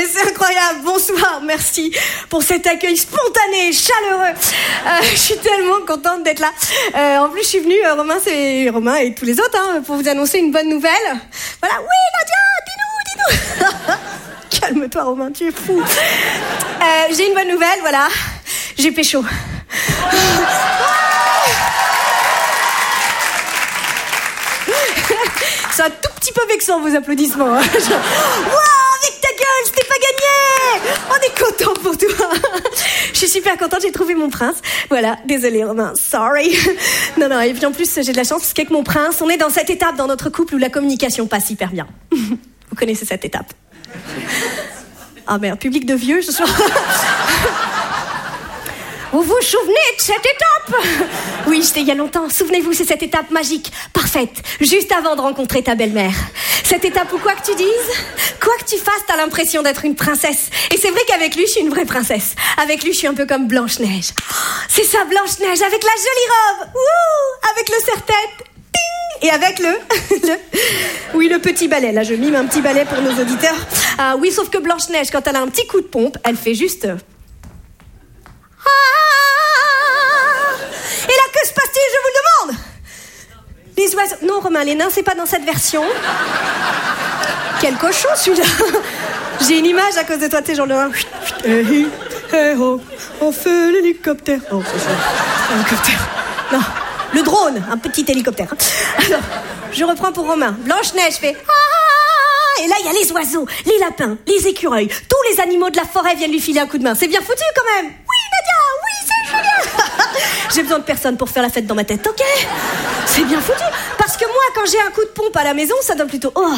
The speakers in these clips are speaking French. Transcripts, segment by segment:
c'est incroyable. Bonsoir, merci pour cet accueil spontané, chaleureux. Je suis tellement contente d'être là. En plus, je suis venue, Romain et tous les autres, pour vous annoncer une bonne nouvelle. Voilà, oui, Nadia, dis-nous. Calme-toi, Romain, tu es fou. J'ai une bonne nouvelle, voilà. J'ai pécho. C'est un tout petit peu vexant, vos applaudissements. Waouh, avec ta gueule, c'était pas gagné. On est content pour toi. Je suis super contente, j'ai trouvé mon prince. Voilà, désolée Romain, sorry. Non, et puis en plus, j'ai de la chance parce qu'avec mon prince, on est dans cette étape dans notre couple où la communication passe hyper bien. Vous connaissez cette étape? Ah merde, public de vieux ce soir. Vous vous souvenez de cette étape? Oui, c'était il y a longtemps. Souvenez-vous, c'est cette étape magique, parfaite, juste avant de rencontrer ta belle-mère. Cette étape où quoi que tu dises, quoi que tu fasses, t'as l'impression d'être une princesse. Et c'est vrai qu'avec lui, je suis une vraie princesse. Avec lui, je suis un peu comme Blanche-Neige. C'est ça, Blanche-Neige, avec la jolie robe. Ouh, avec le serre-tête. Et avec le petit balai. Là, je mime un petit balai pour nos auditeurs. Ah oui, sauf que Blanche-Neige, quand elle a un petit coup de pompe, elle fait juste... Et là, que se passe-t-il, je vous le demande? Les oiseaux... Non, Romain, les nains, c'est pas dans cette version. Quel cochon, celui-là. J'ai une image à cause de toi, t'es genre le... On fait l'hélicoptère. Oh, c'est ça. L'hélicoptère. Non, le drone, un petit hélicoptère. Alors, je reprends pour Romain. Blanche-Neige fait... Et là, il y a les oiseaux, les lapins, les écureuils. Tous les animaux de la forêt viennent lui filer un coup de main. C'est bien foutu, quand même. Oui, Nadia, oui, c'est génial. J'ai besoin de personne pour faire la fête dans ma tête, ok? C'est bien foutu. Parce que moi, quand j'ai un coup de pompe à la maison, ça donne plutôt... Oh.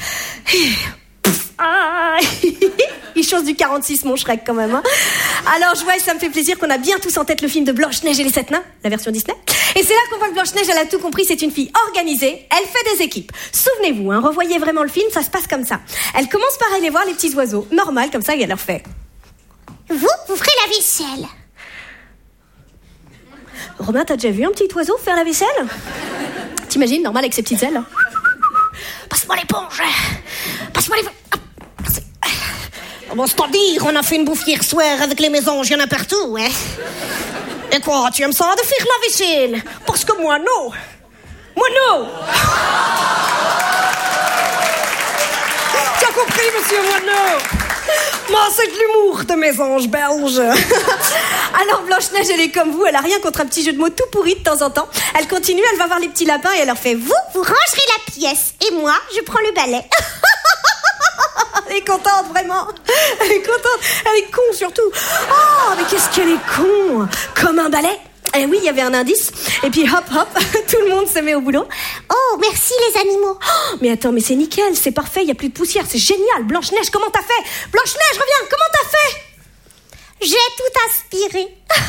Il chose du 46, mon Shrek, quand même. Alors, je vois, ça me fait plaisir qu'on a bien tous en tête le film de Blanche-Neige et les 7 nains, la version Disney. Et c'est là qu'on voit que Blanche-Neige, elle a tout compris, c'est une fille organisée, elle fait des équipes. Souvenez-vous, revoyez vraiment le film, ça se passe comme ça. Elle commence par aller voir les petits oiseaux, normal, comme ça, et elle leur fait... Vous ferez la vaisselle. Romain, t'as déjà vu un petit oiseau faire la vaisselle? T'imagines, normal, avec ses petites ailes. Passe-moi l'éponge. Passe-moi l'éponge. Bon, c'est-à-dire, on a fait une bouffe hier soir avec les mésanges, il y en a partout, hein. Et quoi, tu aimes ça de faire la vaisselle? Parce que moi, non. Moi, non. Tu as compris, monsieur, moi, non. Moi, c'est de l'humour de mésanges belges. Alors, Blanche-Neige, elle est comme vous, elle a rien contre un petit jeu de mots tout pourri de temps en temps. Elle continue, elle va voir les petits lapins et elle leur fait... Vous rangerez la pièce et moi, je prends le balai. Elle est contente, vraiment. Elle est contente. Elle est con, surtout. Oh, mais qu'est-ce qu'elle est con. Comme un balai. Eh oui, il y avait un indice. Et puis, hop, tout le monde se met au boulot. Oh, merci les animaux. Oh, mais attends, mais c'est nickel, c'est parfait, il n'y a plus de poussière, c'est génial. Blanche-Neige, comment t'as fait? Blanche-Neige, reviens, comment t'as fait? J'ai tout aspiré.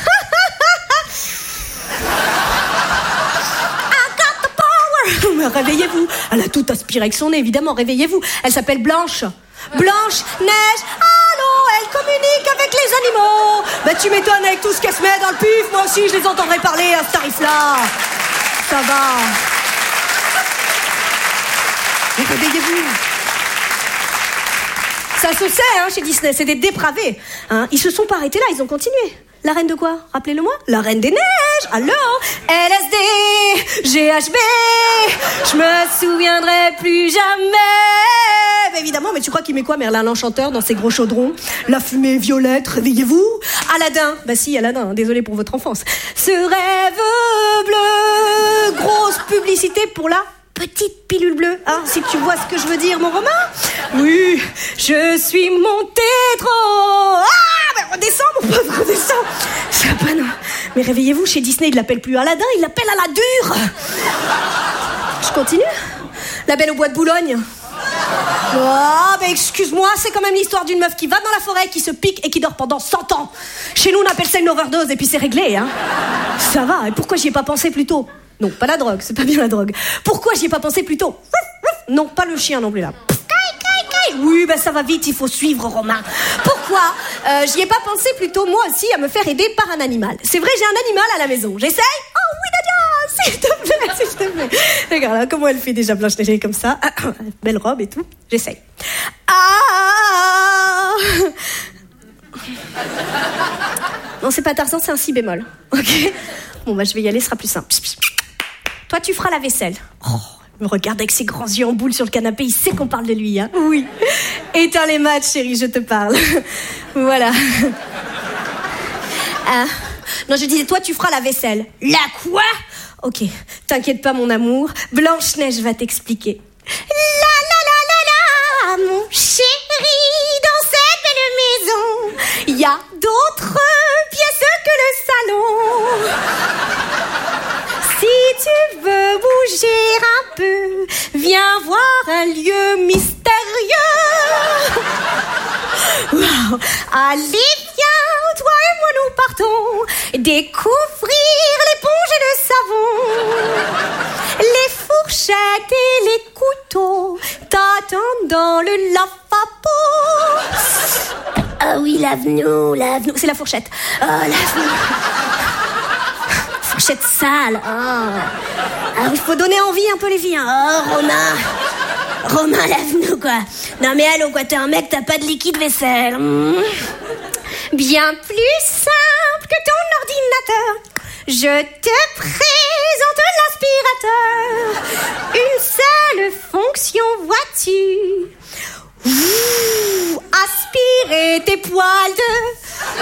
Mais réveillez-vous. Elle a tout aspiré avec son nez, évidemment, réveillez-vous. Elle s'appelle Blanche. Blanche-Neige. Allô, elle communique avec les animaux. Bah tu m'étonnes avec tout ce qu'elle se met dans le pif. Moi aussi, je les entendrai parler à ce tarif-là. Ça va. Mais réveillez-vous. Ça se sait, chez Disney, c'est des dépravés. Ils se sont pas arrêtés là, ils ont continué. La reine de quoi? Rappelez-le-moi. La reine des neiges. Allô? LSD, GHB, je me souviendrai plus jamais. Mais évidemment, mais tu crois qu'il met quoi, Merlin l'Enchanteur, dans ses gros chaudrons? La fumée violette, réveillez-vous. Aladdin, bah si, Aladdin, désolé pour votre enfance. Ce rêve bleu, grosse publicité pour la petite pilule bleue, si tu vois ce que je veux dire, mon Romain. Oui, je suis montée trop. Mais redescends, mon pauvre, redescends. Ça va pas, non. Mais réveillez-vous, chez Disney, il l'appelle plus Aladdin, il l'appelle Aladure. Je continue. La Belle au bois de Boulogne. Mais excuse-moi, c'est quand même l'histoire d'une meuf qui va dans la forêt, qui se pique et qui dort pendant 100 ans. Chez nous, on appelle ça une overdose et puis c'est réglé, Ça va, et pourquoi j'y ai pas pensé plus tôt? Non, pas la drogue, c'est pas bien la drogue. Pourquoi j'y ai pas pensé plus tôt? Non, pas le chien non plus là. Oui, ça va vite, il faut suivre, Romain. Pourquoi j'y ai pas pensé plus tôt, moi aussi, à me faire aider par un animal? C'est vrai, j'ai un animal à la maison. J'essaye? Oh oui, Nadia, s'il te plaît. Regarde là, comment elle fait déjà Blanche-Neige, elle est comme ça. Belle robe et tout. J'essaye. Ah. Non, c'est pas Tarzan, c'est un si bémol. Ok. Bon, bah je vais y aller, ce sera plus simple. Toi, tu feras la vaisselle. Oh, il me regarde avec ses grands yeux en boule sur le canapé, il sait qu'on parle de lui, hein. Oui. Éteins les matchs, chérie, je te parle. Voilà. Non, je disais, toi, tu feras la vaisselle. La quoi? Ok, t'inquiète pas, mon amour. Blanche-Neige va t'expliquer. La, mon chéri, dans cette belle maison, il y a d'autres pièces que le salon. Si tu veux bouger un peu, viens voir un lieu mystérieux. Wow. Allez, viens, toi et moi nous partons découvrir l'éponge et le savon. Les fourchettes et les couteaux t'attendent dans le lavabo. Ah oui, l'avenue. C'est la fourchette. L'avenue. Fourchette sale. Ah, il faut donner envie un peu les filles. Romain, l'avenue, quoi. Non mais allô, quoi, t'es un mec, t'as pas de liquide vaisselle. Bien plus simple que ton ordinateur. Je te présente l'aspirateur. Une seule fonction, vois-tu. Aspirer tes poils de...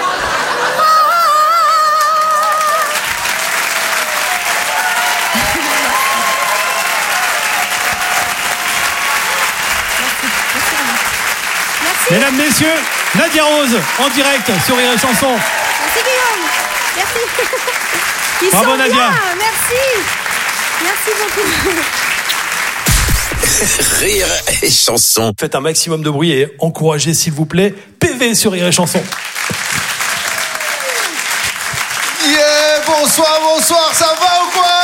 Merci. Mesdames, messieurs, Nadia Rose, en direct sur Rire et Chanson. Merci Guillaume. Merci. Ils bravo sont Nadia. Bien. Merci beaucoup. Rire et Chanson. Faites un maximum de bruit et encouragez s'il vous plaît PV sur Rire et Chanson. Yeah, bonsoir, ça va ou quoi?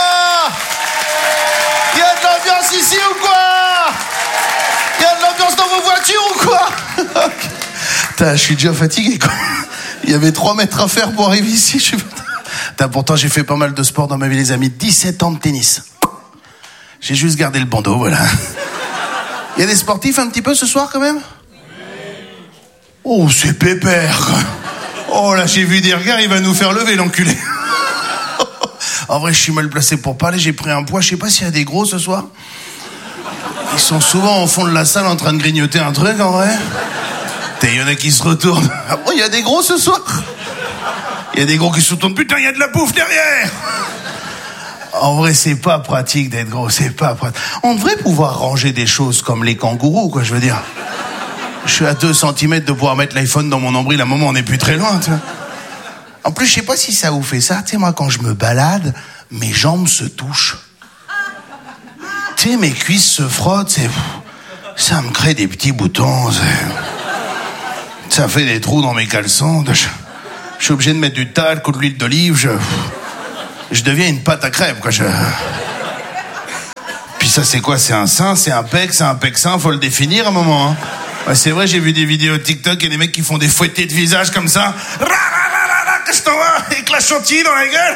Y'a de l'ambiance ici ou quoi? Y'a de l'ambiance dans vos voitures ou quoi? Putain, je suis déjà fatigué quoi. Il y avait 3 mètres à faire pour arriver ici. Pourtant j'ai fait pas mal de sport dans ma vie les amis. 17 ans de tennis. J'ai juste gardé le bandeau, voilà. Il y a des sportifs un petit peu ce soir quand même? Oh, c'est pépère. Oh là, j'ai vu des regards, il va nous faire lever l'enculé. En vrai, je suis mal placé pour parler, j'ai pris un poids, je sais pas s'il y a des gros ce soir. Ils sont souvent au fond de la salle en train de grignoter un truc en vrai. Il y en a qui se retournent. Ah bon, il y a des gros ce soir? Il y a des gros qui se retournent. Putain, il y a de la bouffe derrière. En vrai, c'est pas pratique d'être gros, c'est pas pratique. On devrait pouvoir ranger des choses comme les kangourous, quoi, je veux dire. Je suis à 2 cm de pouvoir mettre l'iPhone dans mon nombril, à un moment, on n'est plus très loin, tu vois. En plus, je sais pas si ça vous fait ça. Tu sais, moi, quand je me balade, mes jambes se touchent. Tu sais, mes cuisses se frottent, ça me crée des petits boutons, ça fait des trous dans mes caleçons. Je suis obligé de mettre du talc ou de l'huile d'olive, je deviens une pâte à crêpes, quoi. Puis ça, c'est quoi? C'est un sein, c'est un pec sein, faut le définir à un moment, hein. Ouais, c'est vrai, j'ai vu des vidéos TikTok et des mecs qui font des fouettés de visage comme ça. Que je t'envoie avec la chantilly dans la gueule.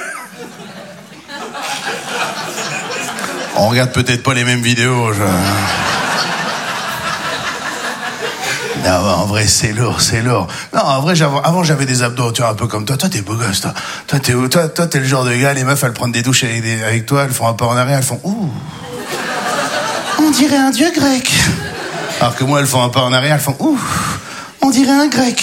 On regarde peut-être pas les mêmes vidéos, Non, en vrai, c'est lourd. Non, en vrai, avant, j'avais des abdos, tu vois, un peu comme toi. Toi, t'es beau gosse, toi. Toi, t'es où? Toi, t'es le genre de gars, les meufs, elles prennent des douches avec toi, elles font un pas en arrière, elles font ouh. On dirait un dieu grec. Alors que moi, elles font un pas en arrière, elles font ouh. On dirait un grec.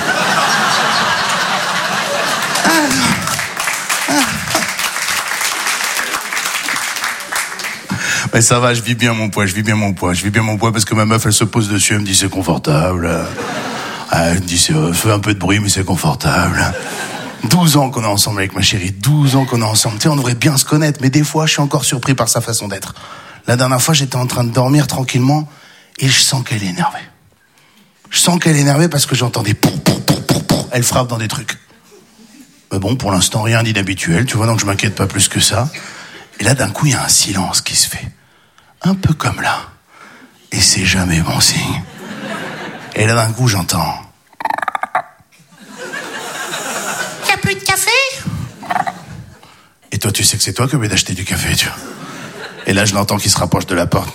Mais ça va, je vis bien mon poids parce que ma meuf, elle se pose dessus, elle me dit c'est confortable. Elle me dit fais un peu de bruit, mais c'est confortable. 12 ans qu'on est ensemble avec ma chérie, 12 ans qu'on est ensemble. Tu sais, on devrait bien se connaître, mais des fois, je suis encore surpris par sa façon d'être. La dernière fois, j'étais en train de dormir tranquillement et je sens qu'elle est énervée. Je sens qu'elle est énervée parce que j'entends des pour. Elle frappe dans des trucs. Mais bon, pour l'instant, rien d'inhabituel, tu vois, donc je m'inquiète pas plus que ça. Et là, d'un coup, il y a un silence qui se fait. Un peu comme là. Et c'est jamais bon signe. Et là, d'un coup, j'entends... Y a plus de café? Et toi, tu sais que c'est toi qui as oublié d'acheter du café, tu vois. Et là, je l'entends qui se rapproche de la porte.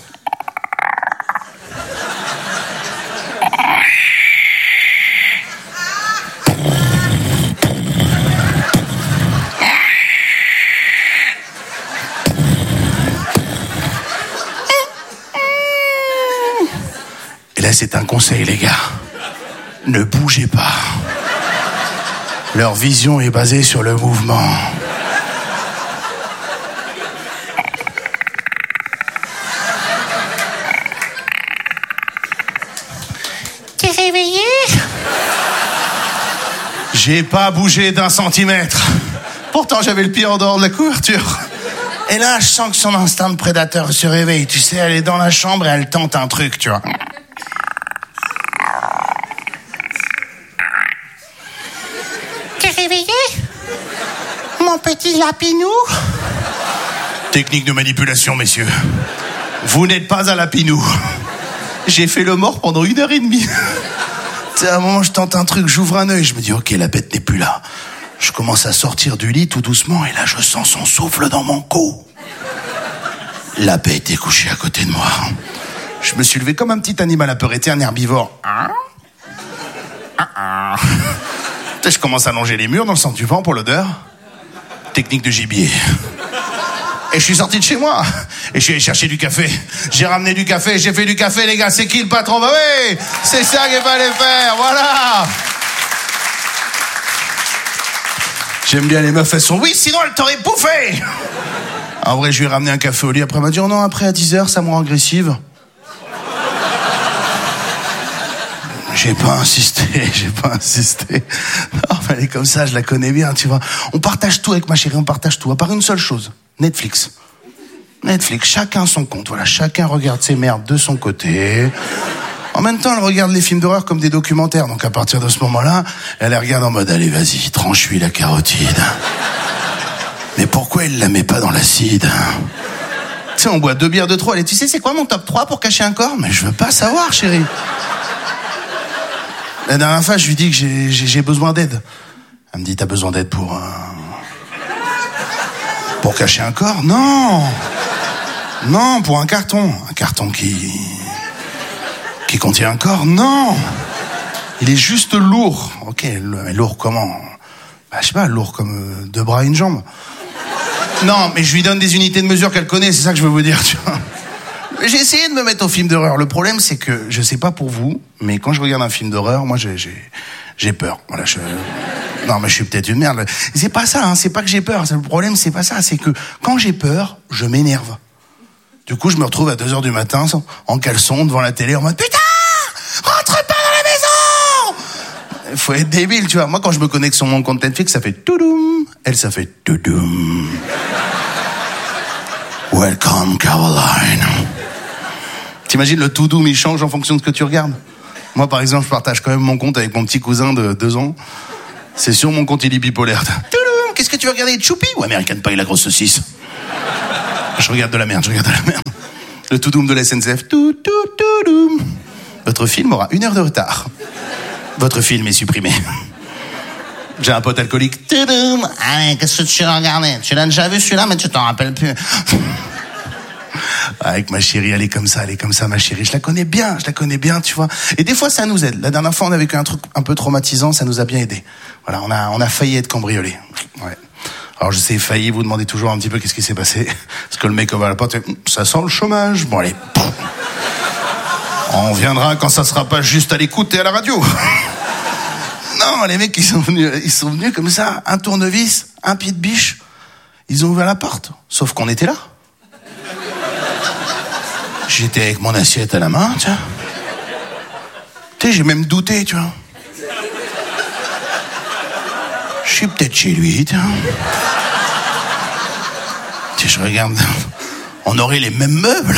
Et là, c'est un conseil, les gars. Ne bougez pas. Leur vision est basée sur le mouvement. T'es réveillé? J'ai pas bougé d'un centimètre. Pourtant, j'avais le pied en dehors de la couverture. Et là, je sens que son instinct de prédateur se réveille. Tu sais, elle est dans la chambre et elle tente un truc, tu vois. T'es réveillé? Mon petit lapinou? Technique de manipulation, messieurs. Vous n'êtes pas à Lapinou. J'ai fait le mort pendant 1h30. Tu sais, à un moment, je tente un truc, j'ouvre un œil, je me dis, ok, la bête n'est plus là. Je commence à sortir du lit tout doucement, et là, je sens son souffle dans mon cou. La bête est couchée à côté de moi. Je me suis levé comme un petit animal apeuré, un herbivore. Je commence à longer les murs dans le sens du vent pour l'odeur. Technique de gibier. Et je suis sorti de chez moi. Et je suis allé chercher du café. J'ai ramené du café, j'ai fait du café, les gars. C'est qui le patron? Bah oui, c'est ça qu'il fallait faire, voilà. J'aime bien les meufs, elles sont oui, sinon elle t'aurait bouffé. En vrai, je lui ai ramené un café au lit. Après, elle m'a dit, oh non, après à 10h, ça me rend agressive. J'ai pas insisté. Non, mais elle est comme ça, je la connais bien, tu vois. On partage tout avec ma chérie, on partage tout, à part une seule chose. Netflix, chacun son compte, voilà, chacun regarde ses merdes de son côté. En même temps, elle regarde les films d'horreur comme des documentaires, donc à partir de ce moment-là, elle les regarde en mode, allez, vas-y, tranche-lui la carotide. Mais pourquoi elle la met pas dans l'acide? Tu sais, on boit 2 bières de trop, elle dit, tu sais, c'est quoi mon top 3 pour cacher un corps? Mais je veux pas savoir, chérie. La dernière fois, je lui dis que j'ai besoin d'aide. Elle me dit, t'as besoin d'aide pour cacher un corps? Non, pour un carton. Un carton qui contient un corps? Non. Il est juste lourd. Ok, mais lourd comment? Bah, je sais pas, lourd comme 2 bras et une jambe. Non, mais je lui donne des unités de mesure qu'elle connaît, c'est ça que je veux vous dire, tu vois. J'ai essayé de me mettre au film d'horreur. Le problème, c'est que, je sais pas pour vous, mais quand je regarde un film d'horreur, moi, j'ai peur. Voilà, non, mais je suis peut-être une merde. C'est pas ça, hein. C'est pas que j'ai peur. Le problème, c'est pas ça. C'est que, quand j'ai peur, je m'énerve. Du coup, je me retrouve à 2h du matin, en caleçon, devant la télé, en mode, putain! Rentre pas dans la maison! Faut être débile, tu vois. Moi, quand je me connecte sur mon compte Netflix, ça fait toudoum. Elle, ça fait toudoum. Welcome, Caroline. T'imagines, le toudoum, il change en fonction de ce que tu regardes. Moi, par exemple, je partage quand même mon compte avec mon petit cousin de 2 ans. C'est sur mon compte, il est bipolaire. Toudoum, qu'est-ce que tu veux regarder? Choupi ou American Pie, la grosse saucisse? Je regarde de la merde. Le toudoum de la SNCF. Toudoum. Votre film aura 1 heure de retard. Votre film est supprimé. J'ai un pote alcoolique. Toudoum. Allez, qu'est-ce que tu as regardé? Tu l'as déjà vu celui-là, mais tu t'en rappelles plus. Avec ma chérie, elle est comme ça, ma chérie. Je la connais bien, tu vois. Et des fois, ça nous aide. La dernière fois, on a vécu un truc un peu traumatisant, ça nous a bien aidé. Voilà, on a failli être cambriolés. Ouais. Alors, je sais, failli, vous demandez toujours un petit peu qu'est-ce qui s'est passé. Parce que le mec va à la porte, ça sent le chômage. Bon, allez. On viendra quand ça sera pas juste à l'écoute et à la radio. Non, les mecs, ils sont venus comme ça, un tournevis, un pied de biche. Ils ont ouvert la porte. Sauf qu'on était là. J'étais avec mon assiette à la main, tu vois. Tu sais, j'ai même douté, tu vois. Je suis peut-être chez lui, tu vois. Tu sais, je regarde. On aurait les mêmes meubles.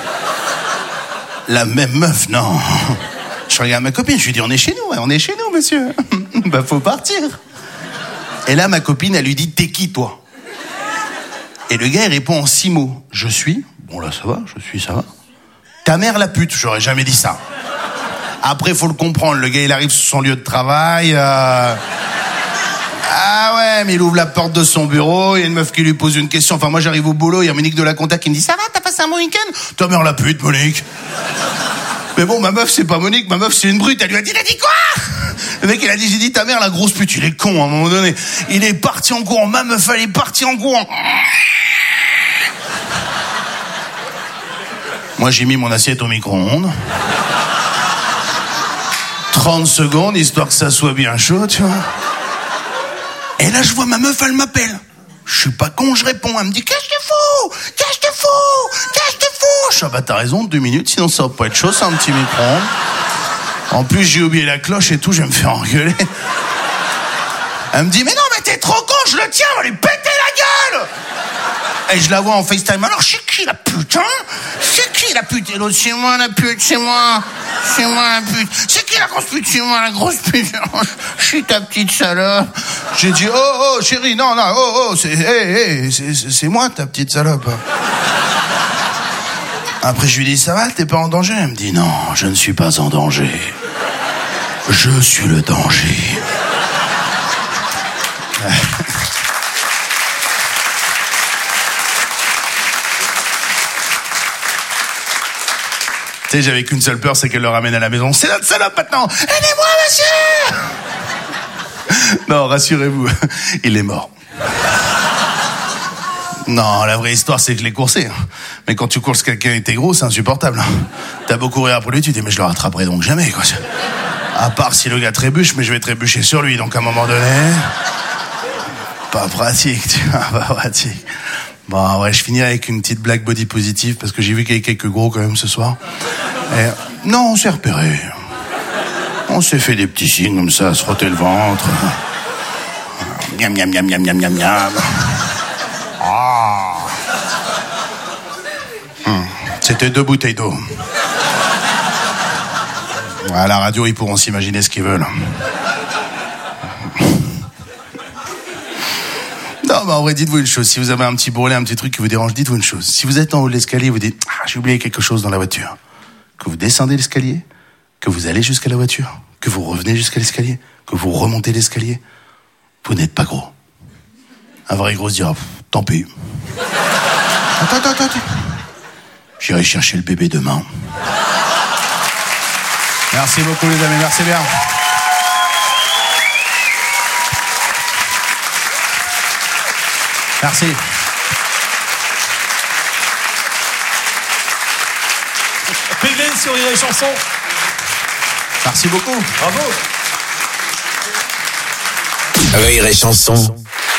La même meuf, non. Je regarde ma copine, je lui dis, on est chez nous, monsieur. Bah, faut partir. Et là, ma copine, elle lui dit, t'es qui, toi? Et le gars, il répond en 6 mots. Je suis. Bon, là, ça va, ça va. Ta mère, la pute, j'aurais jamais dit ça. Après, faut le comprendre. Le gars, il arrive sur son lieu de travail. Ah ouais, mais il ouvre la porte de son bureau, il y a une meuf qui lui pose une question. Enfin, moi, j'arrive au boulot, il y a Monique de la Conta qui me dit « Ça va, t'as passé un bon week-end ?» Ta mère la pute, Monique. Mais bon, ma meuf, c'est pas Monique, ma meuf, c'est une brute. Elle lui a dit « T'as dit quoi ?» Le mec, il a dit « J'ai dit ta mère, la grosse pute. » Il est con, à un moment donné. Il est parti en courant. Ma meuf, elle est partie en courant. Moi, j'ai mis mon assiette au micro-ondes. 30 secondes, histoire que ça soit bien chaud, tu vois. Et là, je vois ma meuf, elle m'appelle. Je suis pas con, je réponds. Elle me dit « Qu'est-ce que je fous ? Qu'est-ce que je fous ? Qu'est-ce que je fous ?» Je dis « Bah, t'as raison, 2 minutes, sinon ça va pas être chaud, c'est un petit micro-ondes. » En plus, j'ai oublié la cloche et tout, je vais me faire engueuler. Elle me dit « Mais non, mais t'es trop con, je le tiens, on va lui péter la gueule !» Et je la vois en FaceTime. Alors, c'est qui la pute, hein ? C'est qui la pute ? Et l'autre, c'est moi la pute, c'est moi. C'est moi la pute. C'est qui la grosse pute ? C'est moi la grosse pute. Je suis ta petite salope. J'ai dit, oh, chérie, non, c'est moi ta petite salope. Après, je lui dis, ça va, t'es pas en danger ? Elle me dit, non, je ne suis pas en danger. Je suis le danger. Tu sais, j'avais qu'une seule peur, c'est qu'elle le ramène à la maison. C'est notre salope maintenant. Aidez-moi, monsieur. Non, rassurez-vous, il est mort. Non, la vraie histoire, c'est que je l'ai coursé. Mais quand tu courses quelqu'un et t'es gros, c'est insupportable. T'as beau courir après lui, tu te dis, mais je le rattraperai donc jamais, quoi. À part si le gars trébuche, mais je vais trébucher sur lui, donc à un moment donné... Pas pratique, tu vois, pas pratique. Bon, ouais, je finirai avec une petite blague body positive, parce que j'ai vu qu'il y avait quelques gros quand même ce soir. Et... Non, on s'est repéré. On s'est fait des petits signes comme ça, se frotter le ventre. Miam, miam, miam, miam, miam, miam, miam. Ah. C'était 2 bouteilles d'eau. À la radio, ils pourront s'imaginer ce qu'ils veulent. Non, mais en vrai, dites-vous une chose. Si vous avez un petit bourrelet, un petit truc qui vous dérange, dites-vous une chose. Si vous êtes en haut de l'escalier, vous dites « Ah, j'ai oublié quelque chose dans la voiture », que vous descendez l'escalier, que vous allez jusqu'à la voiture, que vous revenez jusqu'à l'escalier, que vous remontez l'escalier, vous n'êtes pas gros. Un vrai gros se dira « Tant pis. » Attends. J'irai chercher le bébé demain. Merci beaucoup, les amis. Merci bien. Merci. PV sur Rire et Chanson. Merci beaucoup. Bravo. Rire et Chanson.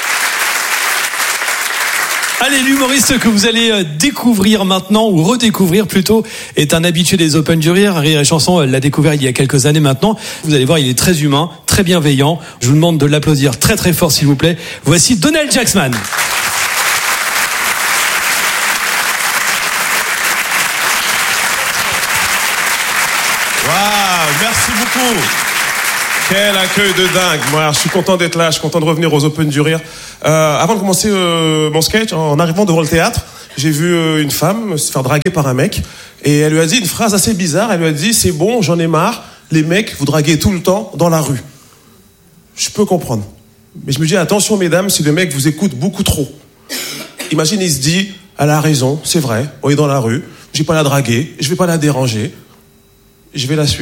Allez, l'humoriste que vous allez découvrir maintenant, ou redécouvrir plutôt, est un habitué des Open du Rire. Rire et Chanson l'a découvert il y a quelques années maintenant. Vous allez voir, il est très humain, très bienveillant. Je vous demande de l'applaudir très très fort, s'il vous plaît. Voici Donald Jacksman. Waouh, merci beaucoup. Quel accueil de dingue. Moi, je suis content d'être là, je suis content de revenir aux Open du Rire. Avant de commencer mon sketch, en arrivant devant le théâtre, j'ai vu une femme se faire draguer par un mec. Et elle lui a dit une phrase assez bizarre. Elle lui a dit « C'est bon, j'en ai marre, les mecs, vous draguez tout le temps dans la rue. » Je peux comprendre. Mais je me dis, attention mesdames, si le mec vous écoute beaucoup trop. Imagine, il se dit « Elle a raison, c'est vrai, on est dans la rue, je vais pas la draguer, je vais pas la déranger, je vais la suivre. »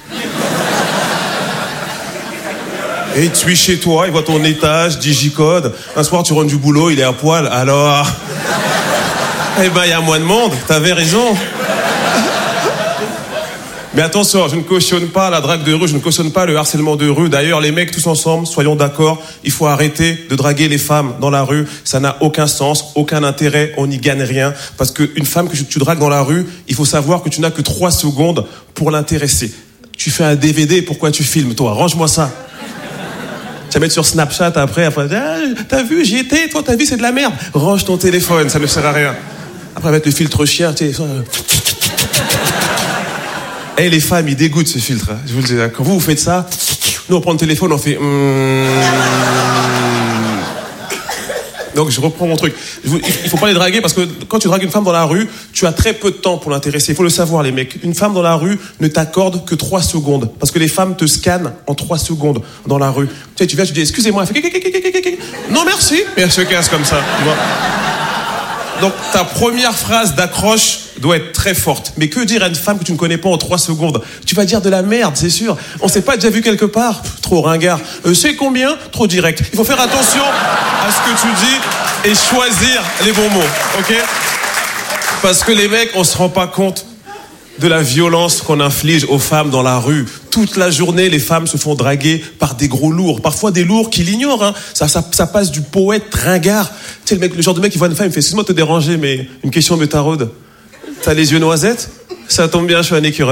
Et tu es chez toi, il voit ton étage, digicode. Un soir, tu rentres du boulot, il est à poil. Alors, eh ben, il y a moins de monde. T'avais raison. Mais attention, je ne cautionne pas la drague de rue, je ne cautionne pas le harcèlement de rue. D'ailleurs, les mecs, tous ensemble, soyons d'accord, il faut arrêter de draguer les femmes dans la rue. Ça n'a aucun sens, aucun intérêt, on n'y gagne rien. Parce qu'une femme que tu dragues dans la rue, il faut savoir que tu n'as que 3 secondes pour l'intéresser. Tu fais un DVD, pourquoi tu filmes, toi ? Range-moi ça. Tu vas mettre sur Snapchat après ah, t'as vu, j'y étais, toi ta vie c'est de la merde. Range ton téléphone, ça ne sert à rien. Après avec le filtre chien, tu sais. Eh les femmes, ils dégoûtent ce filtre. Hein. Je vous le dis, quand vous faites ça, nous on prend le téléphone, on fait. Donc je reprends mon truc. Il faut pas les draguer parce que quand tu dragues une femme dans la rue, tu as très peu de temps pour l'intéresser. Il faut le savoir, les mecs. Une femme dans la rue ne t'accorde que 3 secondes. Parce que les femmes te scannent en 3 secondes dans la rue. Tu sais, tu viens, tu dis excusez-moi, elle fait non merci, et elle se casse comme ça. Tu vois. Donc ta première phrase d'accroche doit être très forte. Mais que dire à une femme que tu ne connais pas en 3 secondes? Tu vas dire de la merde, c'est sûr. On s'est pas déjà vu quelque part? Trop ringard. C'est combien? Trop direct. Il faut faire attention à ce que tu dis et choisir les bons mots, ok? Parce que les mecs, on se rend pas compte de la violence qu'on inflige aux femmes dans la rue. Toute la journée, les femmes se font draguer par des gros lourds. Parfois des lourds qui l'ignorent. Hein. Ça passe du poète ringard. Tu sais, le genre de mec qui voit une femme, il fait « Excuse-moi de te déranger, mais une question me taraude. T'as les yeux noisettes? Ça tombe bien, je suis un écureuil. »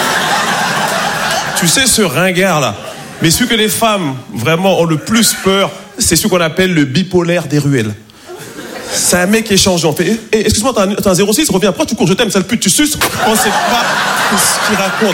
Tu sais, ce ringard-là. Mais celui que les femmes, vraiment, ont le plus peur, c'est celui qu'on appelle le bipolaire des ruelles. C'est un mec qui est changeant. Fait, excuse-moi, t'as un 06, reviens, pourquoi tu cours, je t'aime, sale pute, tu suces? On sait pas ce qu'il raconte.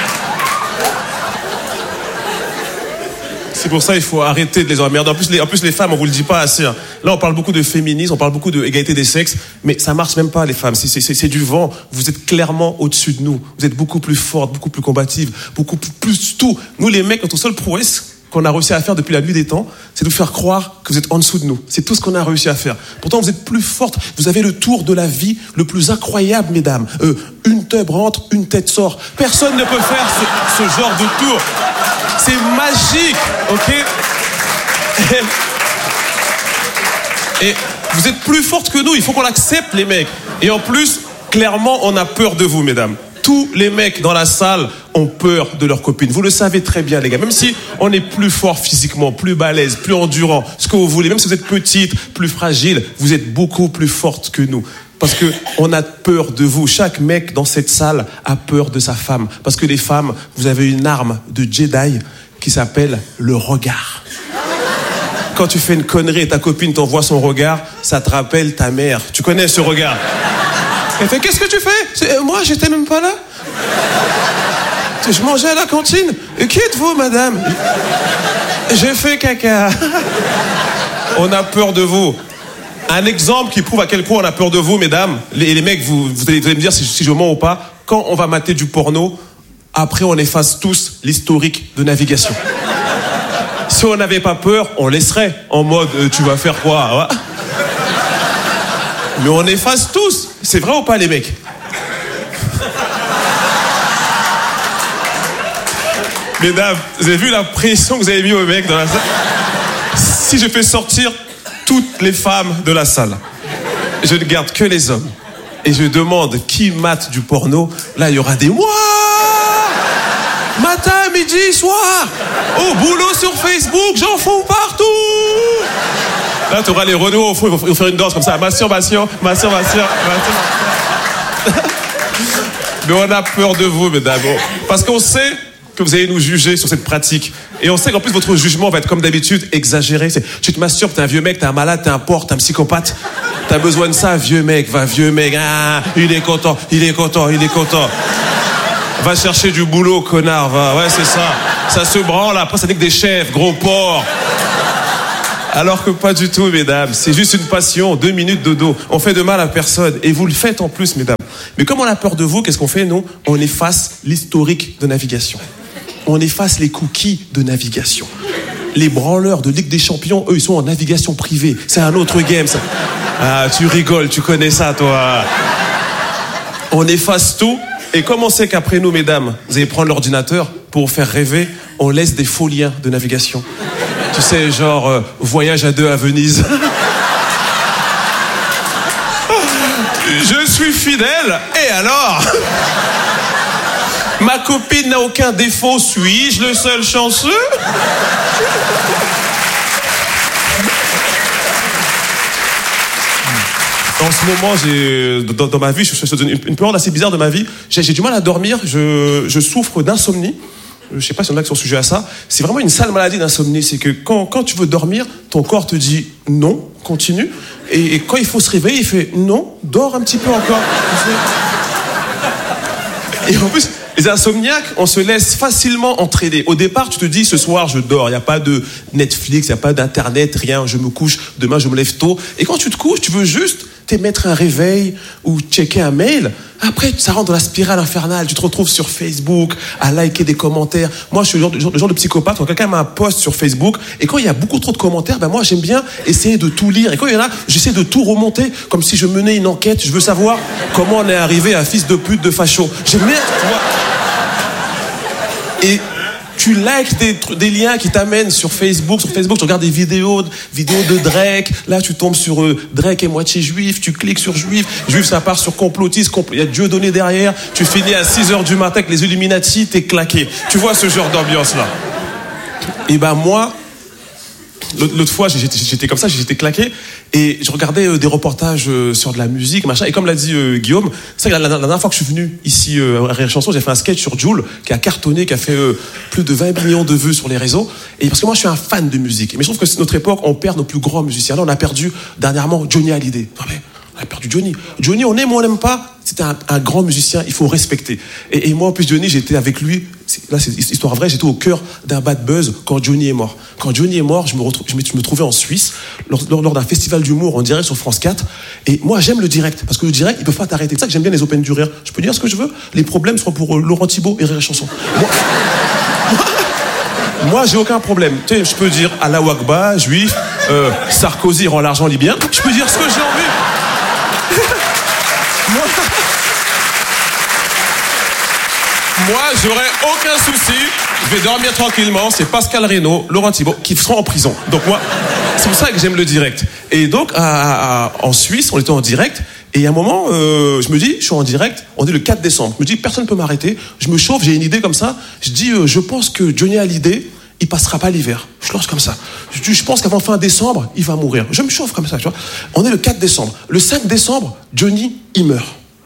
C'est pour ça qu'il faut arrêter de les emmerder. En plus, les femmes, on vous le dit pas assez. Hein. Là, on parle beaucoup de féminisme, on parle beaucoup d'égalité des sexes, mais ça marche même pas, les femmes. C'est du vent. Vous êtes clairement au-dessus de nous. Vous êtes beaucoup plus fortes, beaucoup plus combatives, beaucoup plus tout. Nous, les mecs, notre seule prouesse qu'on a réussi à faire depuis la nuit des temps, c'est de vous faire croire que vous êtes en dessous de nous. C'est tout ce qu'on a réussi à faire. Pourtant, vous êtes plus fortes. Vous avez le tour de la vie le plus incroyable, mesdames. Une teub rentre, une tête sort. Personne ne peut faire ce genre de tour. C'est magique, ok? Et vous êtes plus fortes que nous. Il faut qu'on l'accepte, les mecs. Et en plus, clairement, on a peur de vous, mesdames. Tous les mecs dans la salle ont peur de leurs copines. Vous le savez très bien, les gars. Même si on est plus fort physiquement, plus balèze, plus endurant, ce que vous voulez, même si vous êtes petite, plus fragile, vous êtes beaucoup plus forte que nous. Parce que on a peur de vous. Chaque mec dans cette salle a peur de sa femme. Parce que les femmes, vous avez une arme de Jedi qui s'appelle le regard. Quand tu fais une connerie et ta copine t'envoie son regard, ça te rappelle ta mère. Tu connais ce regard? Elle fait, qu'est-ce que tu fais? Moi, j'étais même pas là. Je mangeais à la cantine. Qui êtes-vous, madame? J'ai fait caca. On a peur de vous. Un exemple qui prouve à quel point on a peur de vous, mesdames. Les mecs, vous allez me dire si je mens ou pas. Quand on va mater du porno, après on efface tous l'historique de navigation. Si on n'avait pas peur, on laisserait. En mode, tu vas faire quoi? Ouais. Mais on efface tous. C'est vrai ou pas, les mecs? Mesdames, vous avez vu la pression que vous avez mis aux mecs dans la salle? Si je fais sortir toutes les femmes de la salle, je ne garde que les hommes, et je demande qui mate du porno, là, il y aura des « Wouah ! Matin, midi, soir, au boulot sur Facebook, j'en fous partout !» Là, tu auras les Renault au fond, ils vont faire une danse comme ça. Masturbation. Mais on a peur de vous, mesdames. Parce qu'on sait que vous allez nous juger sur cette pratique. Et on sait qu'en plus, votre jugement va être, comme d'habitude, exagéré. Tu te masturbes, t'es un vieux mec, t'es un malade, t'es un porc, t'es un psychopathe. T'as besoin de ça, vieux mec. Va, vieux mec. Ah, il est content. Va chercher du boulot, connard. Va. Ouais, c'est ça. Ça se branle. Après, ça nique des chefs, gros porc. Alors que pas du tout, mesdames. C'est juste une passion, 2 minutes de dos. On fait de mal à personne. Et vous le faites en plus, mesdames. Mais comme on a peur de vous, qu'est-ce qu'on fait, nous? On efface l'historique de navigation. On efface les cookies de navigation. Les branleurs de Ligue des Champions, eux, ils sont en navigation privée. C'est un autre game, ça. Ah, tu rigoles, tu connais ça, toi. On efface tout. Et comme on sait qu'après nous, mesdames, vous allez prendre l'ordinateur pour vous faire rêver, on laisse des faux liens de navigation. Tu sais, genre, voyage à 2 à Venise. Je suis fidèle, et alors? Ma copine n'a aucun défaut, suis-je le seul chanceux? En ce moment, dans ma vie, je suis dans une période assez bizarre de ma vie. J'ai du mal à dormir, je souffre d'insomnie. Je sais pas si on a qui sont sujets à ça. C'est vraiment une sale maladie d'insomnie. C'est que quand tu veux dormir, ton corps te dit non, continue. Et quand il faut se réveiller, il fait non, dors un petit peu encore. Et en plus, Les insomniaques, on se laisse facilement entraîner. Au départ, tu te dis, ce soir, je dors. Il n'y a pas de Netflix, il n'y a pas d'internet, rien. Je me couche, demain, je me lève tôt. Et quand tu te couches, tu veux juste t'émettre un réveil ou checker un mail. Après, ça rentre dans la spirale infernale. Tu te retrouves sur Facebook à liker des commentaires. Moi, je suis le genre de psychopathe. Quand quelqu'un met un post sur Facebook et quand il y a beaucoup trop de commentaires, ben moi, j'aime bien essayer de tout lire. Et quand il y en a, j'essaie de tout remonter comme si je menais une enquête. Je veux savoir comment on est arrivé à fils de pute de facho. J'aime bien, tu vois. Et tu likes des liens qui t'amènent sur Facebook. Sur Facebook, tu regardes des vidéos de Drake. Là, tu tombes sur Drake est moitié juif. Tu cliques sur juif. Juif, ça part sur complotiste. Il y a Dieu donné derrière. Tu finis à 6h du matin avec les Illuminati. T'es claqué. Tu vois ce genre d'ambiance-là. Et ben moi, l'autre fois, j'étais comme ça, j'étais claqué. Et je regardais des reportages sur de la musique, machin. Et comme l'a dit Guillaume, c'est vrai que la dernière fois que je suis venu ici à Rire et Chanson, j'ai fait un sketch sur Jul qui a cartonné, qui a fait plus de 20 millions de vues sur les réseaux. Et parce que moi, je suis un fan de musique. Mais je trouve que c'est notre époque, on perd nos plus grands musiciens. Là, on a perdu dernièrement Johnny Hallyday. On a perdu Johnny. Johnny, on aime ou on n'aime pas, c'était un grand musicien, il faut respecter. Et moi, en plus, Johnny, j'étais avec lui, là, c'est histoire vraie, j'étais au cœur d'un bad buzz quand Johnny est mort. Quand Johnny est mort, je me trouvais en Suisse, lors d'un festival d'humour en direct sur France 4. Et moi, j'aime le direct, parce que le direct, ils peuvent pas t'arrêter. C'est ça que j'aime bien les Open du Rire. Je peux dire ce que je veux, les problèmes seront pour Laurent Thibault et Rire et Chanson. Moi, j'ai aucun problème. Tu sais, je peux dire Allah Wakba, juif, Sarkozy rend l'argent libyen. Je peux dire ce que j'ai envie. Moi, j'aurais aucun souci. Je vais dormir tranquillement. C'est Pascal Reynaud, Laurent Thibault qui seront en prison. Donc moi, c'est pour ça que j'aime le direct. Et donc, en Suisse, on était en direct. Et à un moment, je me dis, je suis en direct. On est le 4 décembre. Je me dis, personne ne peut m'arrêter. Je me chauffe, j'ai une idée comme ça. Je dis, je pense que Johnny Hallyday, il passera pas l'hiver. Je lance comme ça. Je pense qu'avant fin décembre, il va mourir. Je me chauffe comme ça, tu vois. On est le 4 décembre. Le 5 décembre, Johnny, il meurt.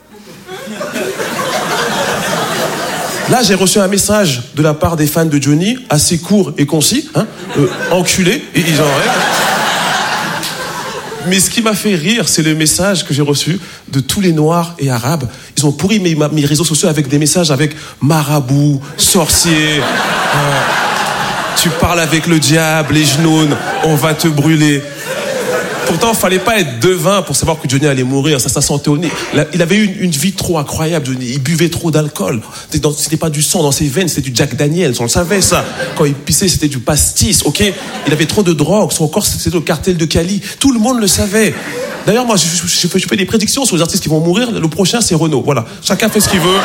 Là, j'ai reçu un message de la part des fans de Johnny, assez court et concis, hein, enculé, et ils en rêvent. Mais ce qui m'a fait rire, c'est le message que j'ai reçu de tous les Noirs et Arabes. Ils ont pourri mes réseaux sociaux avec des messages avec marabout, sorcier, tu parles avec le diable, les genoux, on va te brûler. Pourtant, il fallait pas être devin pour savoir que Johnny allait mourir. Ça sentait au nez. Il avait eu une vie trop incroyable, Johnny. Il buvait trop d'alcool. C'était pas du sang dans ses veines, c'était du Jack Daniels. On le savait, ça. Quand il pissait, c'était du pastis, ok? Il avait trop de drogue. Son corps, c'était le cartel de Cali. Tout le monde le savait. D'ailleurs, moi, je fais des prédictions sur les artistes qui vont mourir. Le prochain, c'est Renaud. Voilà. Chacun fait ce qu'il veut.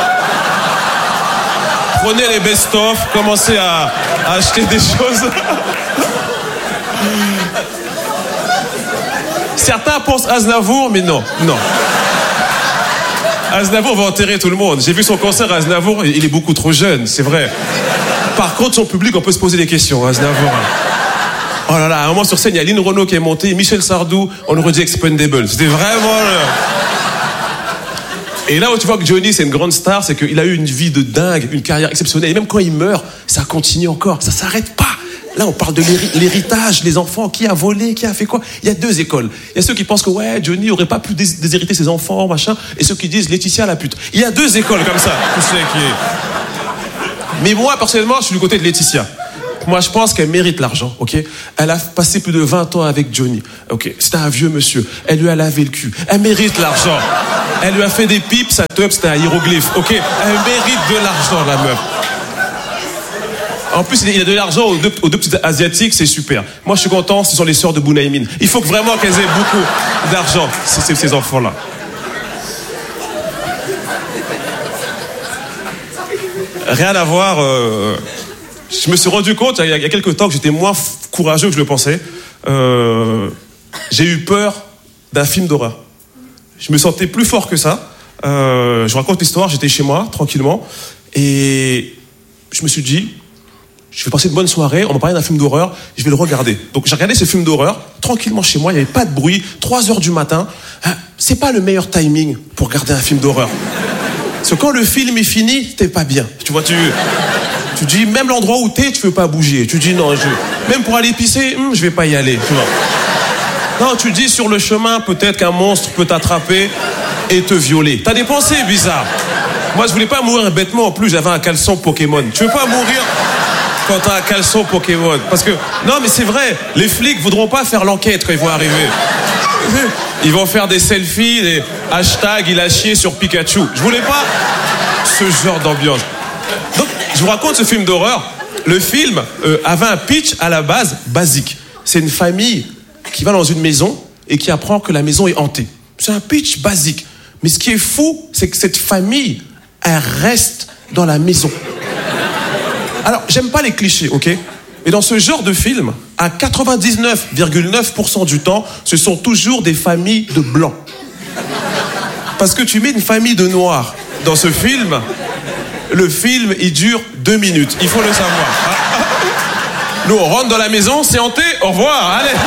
Prenez les best-of, commencez à acheter des choses. Certains pensent Aznavour, mais non. Aznavour va enterrer tout le monde. J'ai vu son concert à Aznavour, il est beaucoup trop jeune, c'est vrai. Par contre, son public, on peut se poser des questions, Aznavour. Oh là là, à un moment sur scène, il y a Lynn Renaud qui est montée, Michel Sardou, on aurait dit Expendable. C'était vraiment... Et là où tu vois que Johnny, c'est une grande star, c'est qu'il a eu une vie de dingue, une carrière exceptionnelle. Et même quand il meurt, ça continue encore, ça s'arrête pas. Là, on parle de l'héritage, les enfants, qui a volé, qui a fait quoi. Il y a deux écoles. Il y a ceux qui pensent que ouais, Johnny aurait pas pu déshériter ses enfants, machin, et ceux qui disent Laetitia la pute. Il y a deux écoles comme ça. Mais moi, personnellement, je suis du côté de Laetitia. Moi, je pense qu'elle mérite l'argent, ok? Elle a passé plus de 20 ans avec Johnny, ok? C'était un vieux monsieur. Elle lui a lavé le cul. Elle mérite l'argent. Elle lui a fait des pipes, sa teub, c'était un hiéroglyphe, ok? Elle mérite de l'argent, la meuf. En plus, il a de l'argent aux deux petites asiatiques, c'est super. Moi, je suis content, ce sont les sœurs de Bounaïmin. Il faut vraiment qu'elles aient beaucoup d'argent, ces enfants-là. Rien à voir. Je me suis rendu compte, il y a quelques temps, que j'étais moins courageux que je le pensais. J'ai eu peur d'un film d'horreur. Je me sentais plus fort que ça. Je raconte l'histoire, j'étais chez moi, tranquillement. Et je me suis dit... Je vais passer une bonne soirée, on m'a parlé d'un film d'horreur, je vais le regarder. Donc j'ai regardé ce film d'horreur, tranquillement chez moi, il n'y avait pas de bruit, 3h du matin. C'est pas le meilleur timing pour regarder un film d'horreur. Parce que quand le film est fini, t'es pas bien. Tu vois, tu dis, même l'endroit où t'es, tu veux pas bouger. Tu dis, non, même pour aller pisser, je vais pas y aller. Tu vois. Non, tu dis, sur le chemin, peut-être qu'un monstre peut t'attraper et te violer. T'as des pensées bizarres. Moi, je voulais pas mourir bêtement. En plus, j'avais un caleçon Pokémon. Tu veux pas mourir quand t'as un caleçon Pokémon? Parce que, non, mais c'est vrai, les flics voudront pas faire l'enquête quand ils vont arriver. Ils vont faire des selfies, des hashtags, il a chié sur Pikachu. Je voulais pas ce genre d'ambiance. Donc, je vous raconte ce film d'horreur. Le film avait un pitch à la base basique. C'est une famille qui va dans une maison et qui apprend que la maison est hantée. C'est un pitch basique. Mais ce qui est fou, c'est que cette famille, elle reste dans la maison. Alors, j'aime pas les clichés, ok? Mais dans ce genre de film, à 99,9% du temps, ce sont toujours des familles de blancs. Parce que tu mets une famille de noirs dans ce film, le film, il dure 2 minutes. Il faut le savoir. Nous, on rentre dans la maison, c'est hanté, au revoir, allez.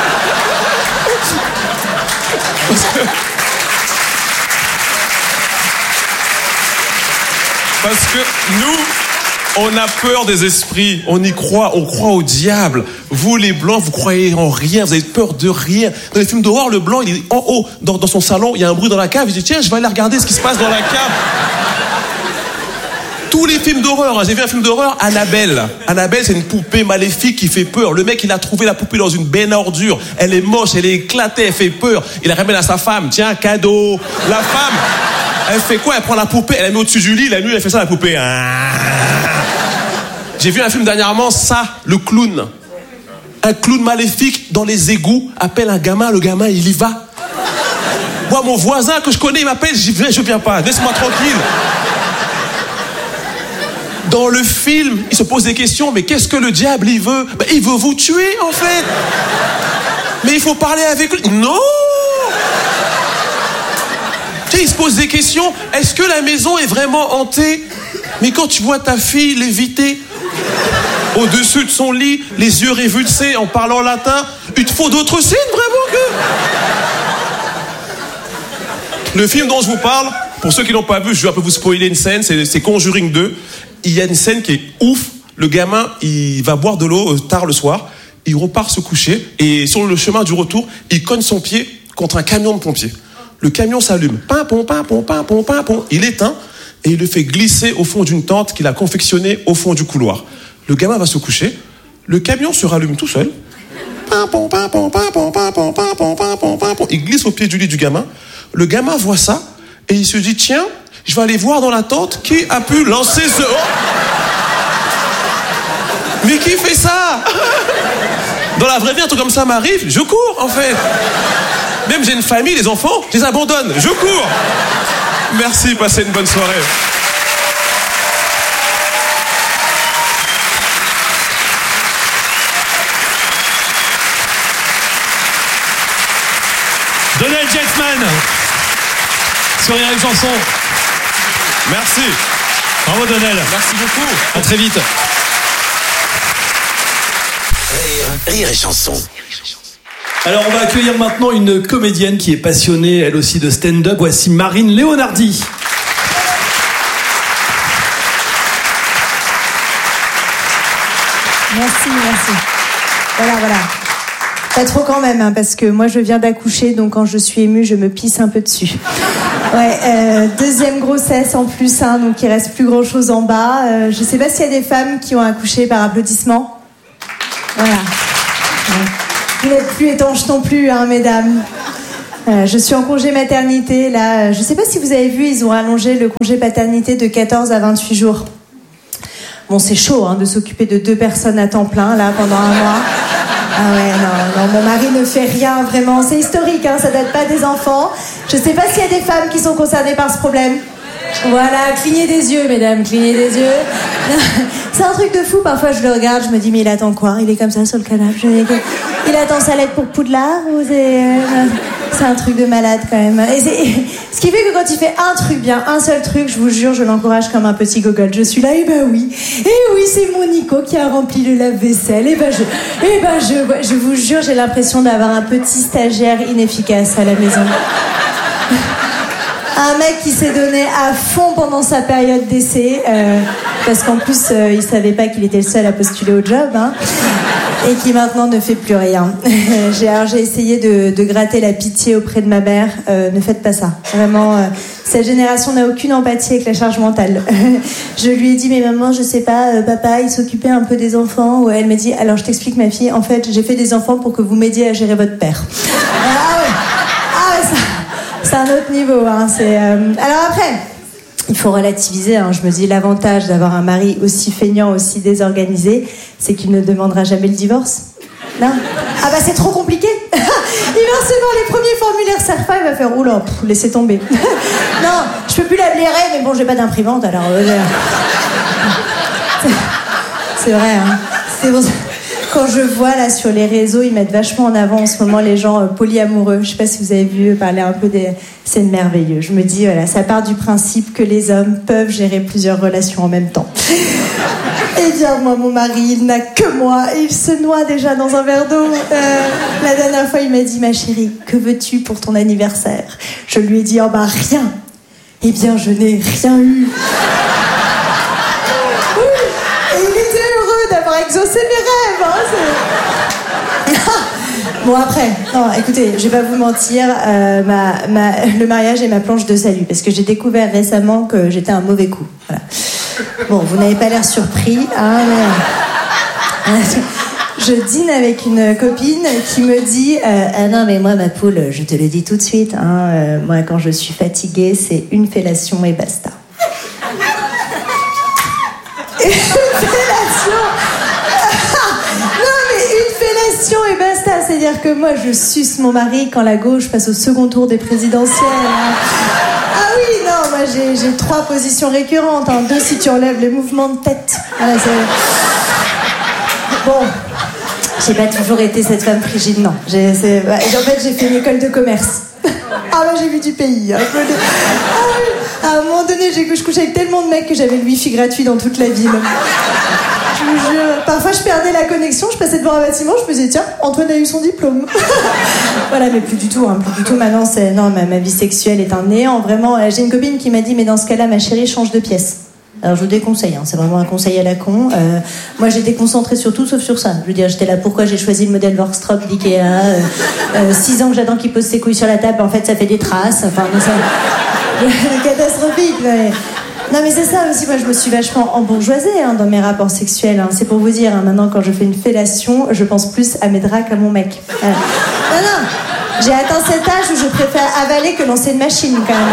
Parce que nous, on a peur des esprits, on y croit, on croit au diable. Vous, les blancs, vous croyez en rien, vous avez peur de rien. Dans les films d'horreur, le blanc, il est en haut, dans son salon, il y a un bruit dans la cave, il dit tiens, je vais aller regarder ce qui se passe dans la cave. Tous les films d'horreur, hein. J'ai vu un film d'horreur, Annabelle. Annabelle, c'est une poupée maléfique qui fait peur. Le mec, il a trouvé la poupée dans une benne à ordures. Elle est moche, elle est éclatée, elle fait peur. Il la ramène à sa femme, tiens, cadeau. La femme, elle fait quoi? Elle prend la poupée, elle la met au-dessus du lit, la nuit, elle fait ça, la poupée. J'ai vu un film dernièrement, ça, le clown. Un clown maléfique dans les égouts appelle un gamin, le gamin, il y va. Moi, mon voisin que je connais, il m'appelle, j'y vais, je viens pas, laisse-moi tranquille. Dans le film, il se pose des questions, mais qu'est-ce que le diable, il veut? Ben, il veut vous tuer, en fait. Mais il faut parler avec lui. Non! Tu sais, il se pose des questions. Est-ce que la maison est vraiment hantée? Mais quand tu vois ta fille léviter au-dessus de son lit, les yeux révulsés en parlant latin, il te faut d'autres scènes, vraiment que... Le film dont je vous parle, pour ceux qui l'ont pas vu, je vais un peu vous spoiler une scène, c'est Conjuring 2. Il y a une scène qui est ouf. Le gamin, il va boire de l'eau tard le soir. Il repart se coucher. Et sur le chemin du retour, il cogne son pied contre un camion de pompiers. Le camion s'allume. Pimpon, pimpon, pimpon, pimpon. Il éteint et il le fait glisser au fond d'une tente qu'il a confectionnée au fond du couloir. Le gamin va se coucher. Le camion se rallume tout seul. Pimpon, pimpon, pimpon, pimpon, pimpon, pimpon, pimpon. Il glisse au pied du lit du gamin. Le gamin voit ça et il se dit tiens, je vais aller voir dans la tente qui a pu lancer ce... Oh, mais qui fait ça? Dans la vraie vie, un truc comme ça m'arrive, je cours en fait. Même j'ai une famille, les enfants, je les abandonne, je cours. Merci, passez une bonne soirée. Donald Jackman sur Rire et Chanson. Merci. Bravo Donald. Merci beaucoup. À très vite. Rire et Chanson. Alors on va accueillir maintenant une comédienne qui est passionnée elle aussi de stand-up. Voici Marine Leonardi. Merci. Voilà. Pas trop quand même, hein, parce que moi je viens d'accoucher, donc quand je suis émue, je me pisse un peu dessus. Ouais, deuxième grossesse en plus, hein, donc il reste plus grand chose en bas. Je sais pas s'il y a des femmes qui ont accouché par applaudissement. Voilà. Ouais. Vous n'êtes plus étanches non plus, hein, mesdames. Je suis en congé maternité, là. Je sais pas si vous avez vu, ils ont allongé le congé paternité de 14 à 28 jours. Bon, c'est chaud, hein, de s'occuper de 2 personnes à temps plein, là, pendant un mois. Ah ouais, non, mon mari ne fait rien, vraiment. C'est historique, hein, ça date pas des enfants. Je sais pas s'il y a des femmes qui sont concernées par ce problème. Voilà, clignez des yeux, mesdames, clignez des yeux. C'est un truc de fou, parfois je le regarde, je me dis, mais il attend quoi? Il est comme ça sur le canapé. Il attend sa lettre pour Poudlard ou c'est un truc de malade quand même. Et ce qui fait que quand il fait un truc bien, un seul truc, je vous jure, je l'encourage comme un petit gogol. Je suis là, et ben oui, c'est mon Nico qui a rempli le lave-vaisselle. Je vous jure, j'ai l'impression d'avoir un petit stagiaire inefficace à la maison. Un mec qui s'est donné à fond pendant sa période d'essai, parce qu'en plus, il savait pas qu'il était le seul à postuler au job. Hein. et qui maintenant ne fait plus rien. J'ai essayé de gratter la pitié auprès de ma mère. Ne faites pas ça. Vraiment, cette génération n'a aucune empathie avec la charge mentale. Je lui ai dit, mais maman, je sais pas, papa, il s'occupait un peu des enfants. Elle m'a dit, alors je t'explique ma fille, en fait, j'ai fait des enfants pour que vous m'aidiez à gérer votre père. Ah ouais, c'est un autre niveau. Hein. Alors après... Il faut relativiser, hein. Je me dis l'avantage d'avoir un mari aussi feignant, aussi désorganisé, c'est qu'il ne demandera jamais le divorce. Non. Ah bah c'est trop compliqué. Il va recevoir les premiers formulaires Serpa, il va faire oula, laissez tomber. Non, je peux plus la blairer, mais bon, j'ai pas d'imprimante, alors. C'est vrai, hein. C'est bon. Quand je vois là sur les réseaux, ils mettent vachement en avant en ce moment les gens polyamoureux. Je sais pas si vous avez vu parler un peu des... C'est merveilleux. Je me dis, voilà, ça part du principe que les hommes peuvent gérer plusieurs relations en même temps. Eh bien, moi, mon mari, il n'a que moi et il se noie déjà dans un verre d'eau. La dernière fois, il m'a dit, ma chérie, que veux-tu pour ton anniversaire? Je lui ai dit, oh bah rien. Eh bien, je n'ai rien eu. D'avoir exaucé mes rêves, hein, Bon après, non, écoutez, je vais pas vous mentir, le mariage est ma planche de salut, parce que j'ai découvert récemment que j'étais un mauvais coup. Voilà. Bon, vous n'avez pas l'air surpris, hein, mais... Je dîne avec une copine qui me dit ah non mais moi ma poule, je te le dis tout de suite, hein, moi quand je suis fatiguée, c'est une fellation et basta. Une fellation. Non mais une fellation et basta. C'est-à-dire que moi je suce mon mari quand la gauche passe au second tour des présidentielles. Ah oui, non, moi j'ai 3 positions récurrentes, hein. 2 si tu enlèves les mouvements de tête. Voilà, bon, j'ai pas toujours été cette femme frigide, non. En fait j'ai fait une école de commerce. Ah là j'ai vu du pays, hein. À un moment donné, je couchais avec tellement de mecs que j'avais le wifi gratuit dans toute la ville. Je vous jure. Parfois, je perdais la connexion, je passais devant un bâtiment, je me disais, tiens, Antoine a eu son diplôme. Voilà, mais plus du tout, hein, plus du tout. Maintenant, ma vie sexuelle est un néant. Vraiment, j'ai une copine qui m'a dit, mais dans ce cas-là, ma chérie, change de pièce. Alors, je vous déconseille, hein, c'est vraiment un conseil à la con. Moi, j'étais concentrée sur tout sauf sur ça. Je veux dire, j'étais là, pourquoi j'ai choisi le modèle Workstrop d'Ikea 6 ans que j'attends qu'il pose ses couilles sur la table, en fait, ça fait des traces. Enfin, ça... catastrophique. Mais... Non mais c'est ça aussi, moi je me suis vachement embourgeoisée dans mes rapports sexuels, hein. C'est pour vous dire, hein, maintenant quand je fais une fellation, je pense plus à mes draps qu'à mon mec. Non, j'ai atteint cet âge où je préfère avaler que lancer une machine quand même.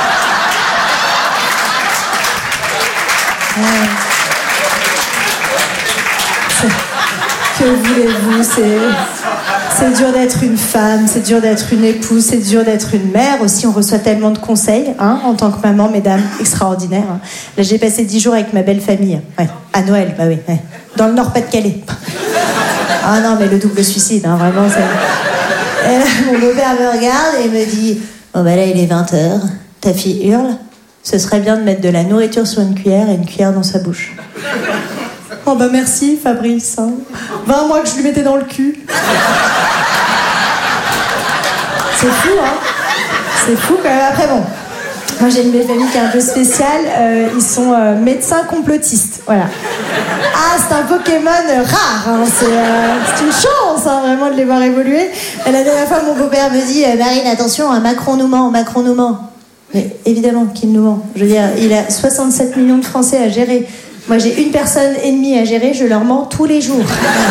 Que voulez-vous, c'est dur d'être une femme, c'est dur d'être une épouse, c'est dur d'être une mère aussi. On reçoit tellement de conseils, hein, en tant que maman, mesdames, extraordinaire. Hein. Là, j'ai passé 10 jours avec ma belle famille. Ouais, à Noël, bah oui. Ouais. Dans le Nord-Pas-de-Calais. Ah non, mais le double suicide, hein, vraiment, c'est... Et là, mon beau-père me regarde et me dit, oh bah là, il est 20h, ta fille hurle, ce serait bien de mettre de la nourriture sur une cuillère et une cuillère dans sa bouche. Oh bah merci Fabrice, hein. 20 mois que je lui mettais dans le cul. C'est fou, hein. C'est fou quand même. Après bon, moi j'ai une belle famille qui est un peu spéciale. Ils sont médecins complotistes, voilà. Ah, c'est un Pokémon rare, hein. C'est une chance, hein, vraiment de les voir évoluer. Et la dernière fois mon beau-père me dit Marine, attention, Macron nous ment. Mais évidemment qu'il nous ment. Je veux dire, il a 67 millions de Français à gérer. Moi, j'ai une personne ennemie à gérer, je leur mens tous les jours.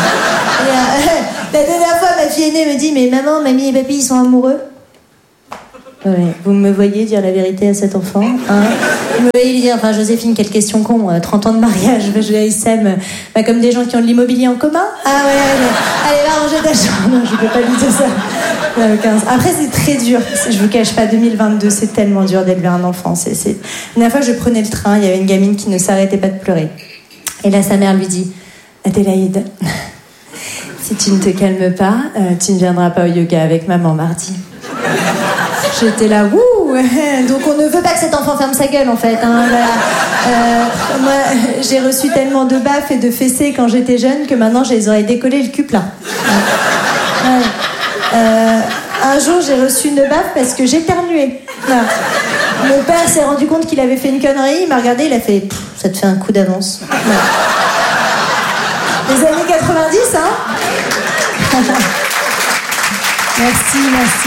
La dernière fois, ma fille aînée me dit, mais maman, mamie et papy, ils sont amoureux? Ouais, vous me voyez dire la vérité à cet enfant, hein? Vous me voyez lui dire, enfin, Joséphine, quelle question con, 30 ans de mariage, ils s'aiment, comme des gens qui ont de l'immobilier en commun. Ah ouais, allez, va ranger ta chambre. Non, je peux pas lui dire ça. Après, c'est très dur. Je vous cache pas, 2022, c'est tellement dur d'élever un enfant. La dernière fois, je prenais le train, il y avait une gamine qui ne s'arrêtait pas de pleurer. Et là, sa mère lui dit, Adélaïde, si tu ne te calmes pas, tu ne viendras pas au yoga avec maman mardi. J'étais là, wouh. Donc on ne veut pas que cet enfant ferme sa gueule en fait, hein, voilà. Moi j'ai reçu tellement de baffes et de fessées quand j'étais jeune que maintenant j'ai les oreilles décollées et le cul plat. Un jour j'ai reçu une baffe parce que j'éternuais. Voilà. Mon père s'est rendu compte qu'il avait fait une connerie, il m'a regardé, il a fait ça te fait un coup d'avance. Voilà. Les années 90, hein. Merci.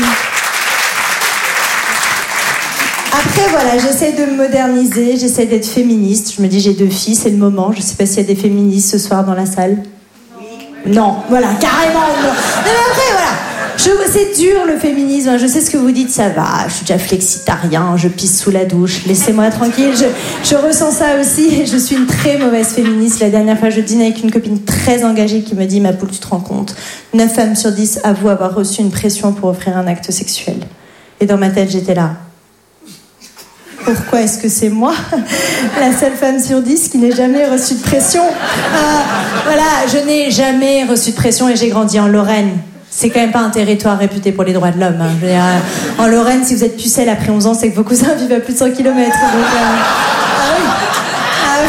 Après, voilà, j'essaie de me moderniser, j'essaie d'être féministe. Je me dis, j'ai 2 filles, c'est le moment. Je sais pas s'il y a des féministes ce soir dans la salle. Non, voilà, carrément non. Mais après, voilà. C'est dur le féminisme, je sais ce que vous dites, ça va, je suis déjà flexitarien, je pisse sous la douche, laissez-moi tranquille, je ressens ça aussi, et je suis une très mauvaise féministe. La dernière fois, je dîne avec une copine très engagée qui me dit, ma poule, tu te rends compte, 9 femmes sur 10 avouent avoir reçu une pression pour offrir un acte sexuel. Et dans ma tête, j'étais là. Pourquoi est-ce que c'est moi, la seule femme sur 10 qui n'ait jamais reçu de pression? Voilà, je n'ai jamais reçu de pression et j'ai grandi en Lorraine. C'est quand même pas un territoire réputé pour les droits de l'homme. Hein. Je veux dire, en Lorraine, si vous êtes pucelle après 11 ans, c'est que vos cousins vivent à plus de 100 km. Donc, ah oui.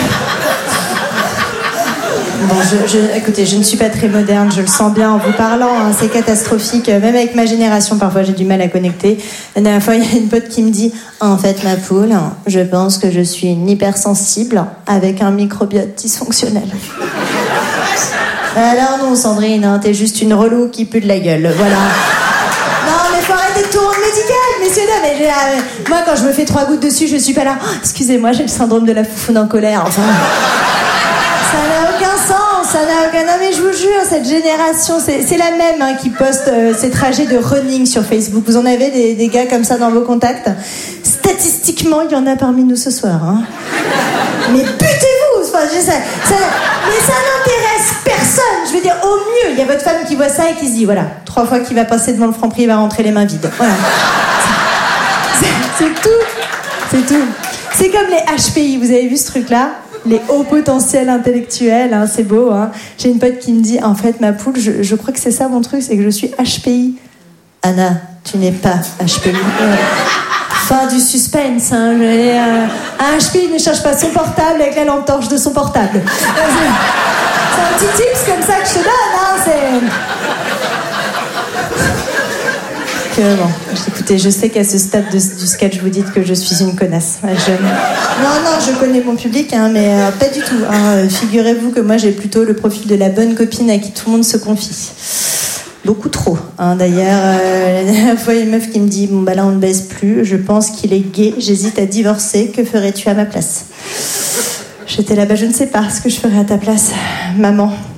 Bon, écoutez, je ne suis pas très moderne, je le sens bien en vous parlant, hein, c'est catastrophique. Même avec ma génération, parfois, j'ai du mal à connecter. La dernière fois, il y a une pote qui me dit « En fait, ma poule, je pense que je suis une hypersensible avec un microbiote dysfonctionnel. » Alors non, Sandrine, hein, t'es juste une relou qui pue de la gueule, voilà. Non, mais faut arrêter de tourner médical, messieurs, dames. Moi, quand je me fais 3 gouttes dessus, je suis pas là. Oh, excusez-moi, j'ai le syndrome de la foufoune en colère. Enfin, ça n'a aucun sens, ça n'a aucun... Non, mais je vous jure, cette génération, c'est la même hein, qui poste ces trajets de running sur Facebook. Vous en avez des gars comme ça dans vos contacts? Statistiquement, il y en a parmi nous ce soir. Hein. Mais butez-vous, enfin, mais ça n'intéresse personne. Je veux dire, au mieux, il y a votre femme qui voit ça et qui se dit, voilà, 3 fois qu'il va passer devant le Franprix, il va rentrer les mains vides. Voilà. C'est tout. C'est comme les HPI, vous avez vu ce truc-là? Les hauts potentiels intellectuels, hein, c'est beau. Hein. J'ai une pote qui me dit, en fait, ma poule, je crois que c'est ça mon truc, c'est que je suis HPI. Anna, tu n'es pas HPI. Fin du suspense. Hein. Un HPI ne cherche pas son portable avec la lampe torche de son portable. C'est un petit tips comme ça que je te donne. Hein, bon, écoutez, je sais qu'à ce stade du sketch, vous dites que je suis une connasse. Non, je connais mon public, hein, mais pas du tout. Hein. Figurez-vous que moi, j'ai plutôt le profil de la bonne copine à qui tout le monde se confie. Beaucoup trop. Hein. D'ailleurs, la dernière fois, il y a une meuf qui me dit « Bon, bah là, on ne baise plus. Je pense qu'il est gay. J'hésite à divorcer. Que ferais-tu à ma place ?» J'étais là-bas, je ne sais pas ce que je ferais à ta place, maman.